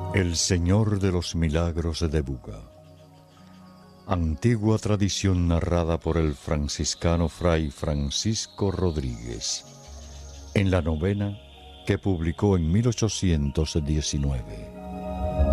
El Señor de los Milagros de Buga. Antigua tradición narrada por el franciscano Fray Francisco Rodríguez en la novena que publicó en 1819.